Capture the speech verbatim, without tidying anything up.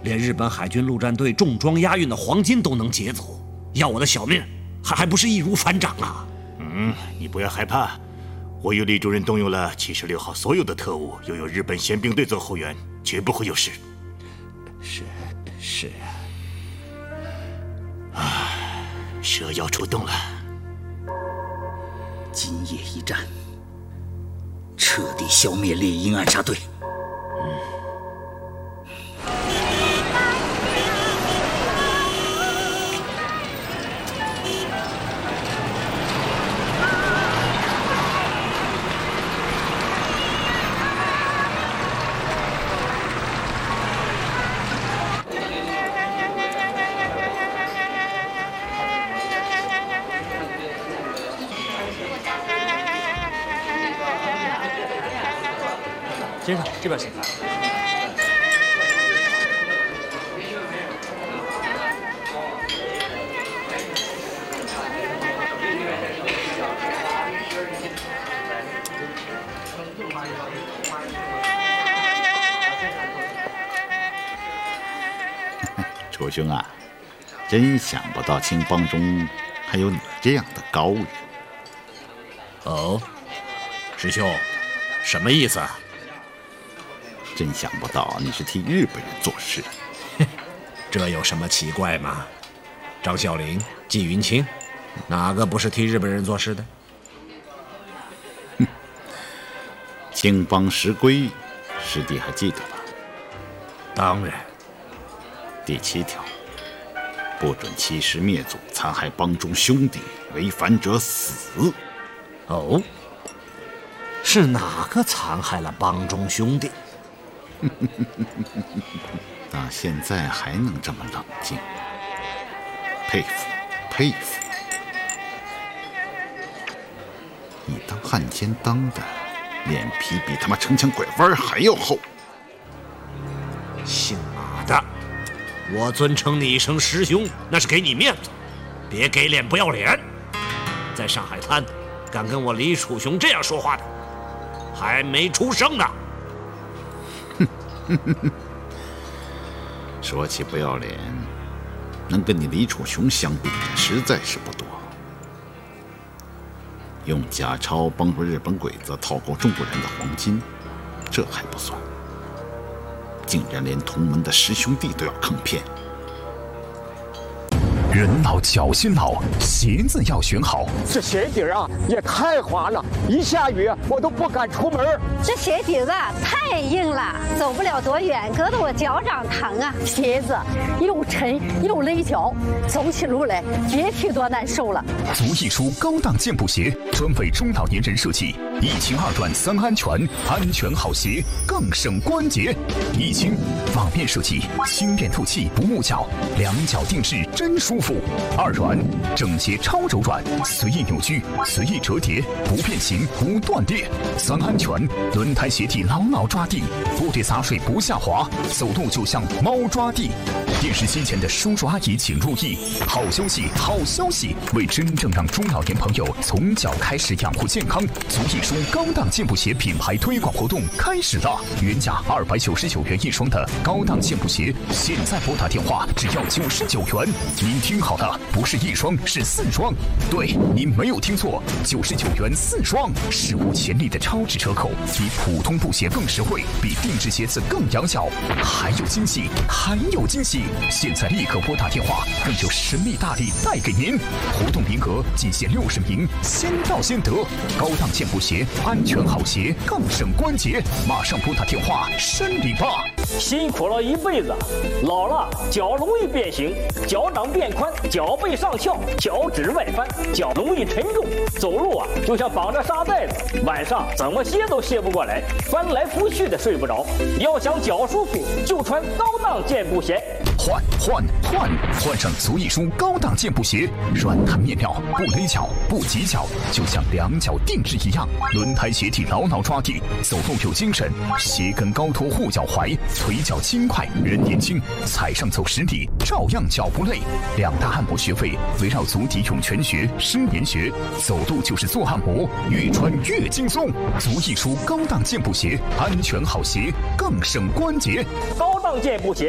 连日本海军陆战队重装押运的黄金都能劫走，要我的小命，还还不是易如反掌啊！ 嗯，你不要害怕，我与李主任动用了七十六号所有的特务，又有日本宪兵队做后援，绝不会有事。 是是啊，蛇要出动了。 今夜一战，彻底消灭猎鹰暗杀队。嗯。 先生，这边请。 楚兄啊，真想不到青帮中还有你这样的高人。 哦，师兄，什么意思啊？ 真想不到你是替日本人做事。 这有什么奇怪吗？张啸林、纪云清，哪个不是替日本人做事的？ 哼，青帮十规，师弟还记得吧？ 当然。 第七条，不准欺师灭祖，残害帮中兄弟，违反者死。 哦，是哪个残害了帮中兄弟？ 到现在还能这么冷静，佩服佩服！你当汉奸当的，脸皮比他妈城墙拐弯还要厚。 姓马的，我尊称你一声师兄，那是给你面子，别给脸不要脸。在上海滩，敢跟我李楚雄这样说话的，还没出生呢。 说起不要脸，能跟你李楚雄相比的实在是不多。用假钞帮助日本鬼子套购中国人的黄金，这还不算，竟然连同门的师兄弟都要坑骗。 人老脚心老，鞋子要选好。 这鞋底啊也太滑了，一下雨我都不敢出门。 这鞋底子太硬了，走不了多远，搁得我脚掌疼啊。 鞋子又沉又勒脚，走起路来别提多难受了。 足艺书高档健步鞋，专为中老年人设计，一清二短三安全，安全好鞋更省关节。一清网面设计，轻便透气，不误脚，两脚定制真舒服。二软整洁超柔软，随意扭曲，随意折叠，不变形不断裂。三安全，轮胎鞋底牢牢抓地，不跌洒水不下滑，走路就像猫抓地。电视机前的叔叔阿姨请注意，好消息好消息，为真正让中老年朋友从脚开始养护健康，足艺书高档健步鞋品牌推广活动开始了。原价二百九十九元一双的高档健步鞋，现在拨打电话只要九十九元。您听好了，不是一双，是四双。对，您没有听错，九十九元四双，史无前例的超值折扣，比普通布鞋更实惠，比定制鞋子更养脚。还有惊喜，还有惊喜！现在立刻拨打电话，更有神秘大礼带给您。活动名额仅限六十名，先到先得。高档健步鞋，安全好鞋，更省关节。马上拨打电话申领吧！ 辛苦了一辈子，老了脚容易变形，脚掌变宽，脚背上翘，脚趾外翻，脚容易沉重，走路啊就像绑着沙袋子，晚上怎么歇都歇不过来，翻来覆去的睡不着。要想脚舒服，就穿高档健步鞋。 换换换，换上足艺书高档健步鞋，软弹面料，不勒脚，不挤脚，就像两脚定制一样。轮胎鞋底牢牢抓地，走路有精神，鞋跟高托护脚踝，腿脚轻快，人年轻，踩上走十里照样脚不累。两大按摩穴位围绕足底涌泉穴、失眠穴，走路就是做按摩，越穿越轻松。足艺书高档健步鞋，安全好鞋，更省关节。 高档健步鞋。